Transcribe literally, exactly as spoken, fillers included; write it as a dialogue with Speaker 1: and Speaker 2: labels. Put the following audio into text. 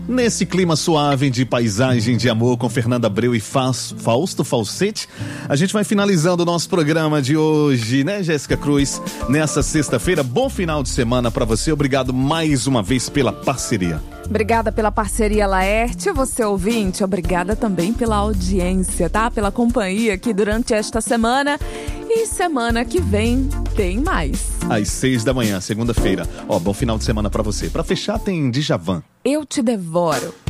Speaker 1: Nesse clima suave de paisagem de amor com Fernanda Abreu e Fausto Falsetti, a gente vai finalizando o nosso programa de hoje, né, Jéssica Cruz? Nessa sexta-feira, bom final de semana pra você. Obrigado mais uma vez pela parceria.
Speaker 2: Obrigada pela parceria, Laerte. Você ouvinte, obrigada também pela audiência, tá? Pela companhia aqui durante esta semana. E semana que vem tem mais.
Speaker 1: Às seis da manhã, segunda-feira. Ó, bom final de semana pra você. Pra fechar tem Djavan.
Speaker 2: Eu te devoro.